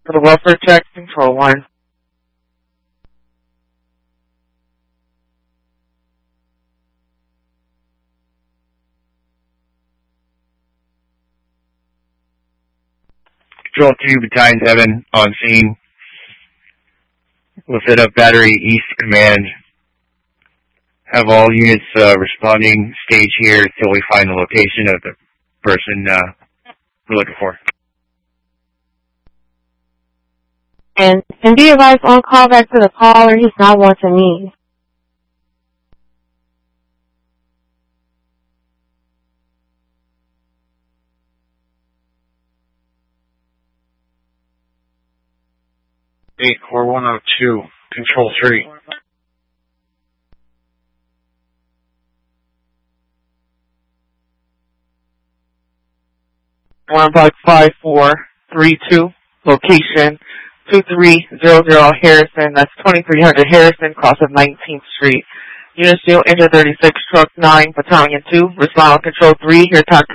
For the welfare check, Control 1. Control 2, Battalion 7 on scene. We'll set up Battery East Command. Have all units responding stage here until we find the location of the person we're looking for. And be advised, on call back to the caller, he's not wanting me. Core 102, Control 3. One block 5432, location 2300 Harrison, that's 2300 Harrison, cross of 19th Street. Unit Steel, Engine 36, Truck 9, Battalion 2, respond on Control 3, here talk